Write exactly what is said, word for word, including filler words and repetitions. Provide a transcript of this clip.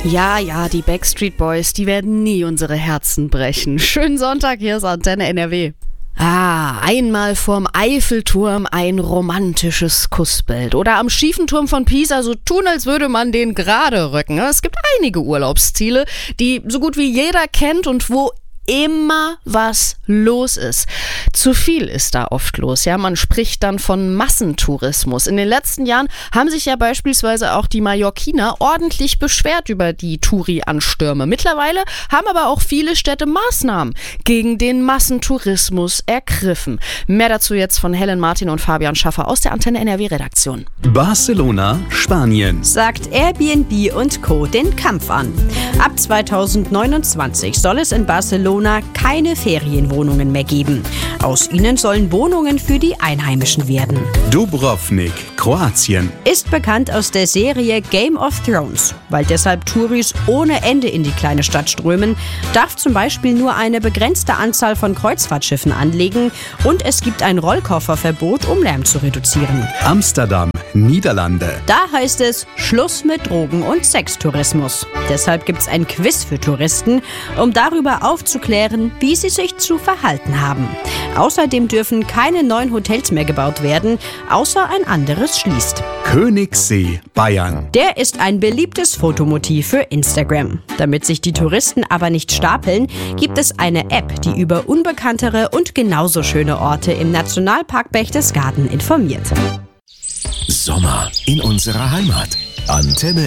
Ja, ja, die Backstreet Boys, die werden nie unsere Herzen brechen. Schönen Sonntag, hier ist Antenne N R W. Ah, einmal vorm Eiffelturm ein romantisches Kussbild. Oder am schiefen Turm von Pisa so tun, als würde man den gerade rücken. Es gibt einige Urlaubsziele, die so gut wie jeder kennt und wo immer was los ist. Zu viel ist da oft los. Ja, man spricht dann von Massentourismus. In den letzten Jahren haben sich ja beispielsweise auch die Mallorquiner ordentlich beschwert über die Touri-Anstürme. Mittlerweile haben aber auch viele Städte Maßnahmen gegen den Massentourismus ergriffen. Mehr dazu jetzt von Helen Martin und Fabian Schaffer aus der Antenne N R W-Redaktion. Barcelona, Spanien. Sagt Airbnb und Co. den Kampf an. Ab zweitausendneunundzwanzig soll es in Barcelona keine Ferienwohnungen mehr geben. Aus ihnen sollen Wohnungen für die Einheimischen werden. Dubrovnik, Kroatien. Ist bekannt aus der Serie Game of Thrones. Weil deshalb Touris ohne Ende in die kleine Stadt strömen, darf zum Beispiel nur eine begrenzte Anzahl von Kreuzfahrtschiffen anlegen und es gibt ein Rollkofferverbot, um Lärm zu reduzieren. Amsterdam, Niederlande. Da heißt es Schluss mit Drogen- und Sextourismus. Deshalb gibt es ein Quiz für Touristen, um darüber aufzuklären, wie sie sich zu verhalten haben. Außerdem dürfen keine neuen Hotels mehr gebaut werden, außer ein anderes schließt. Königssee, Bayern. Der ist ein beliebtes Fotomotiv für Instagram. Damit sich die Touristen aber nicht stapeln, gibt es eine App, die über unbekanntere und genauso schöne Orte im Nationalpark Berchtesgaden informiert. Sommer in unserer Heimat. Antenne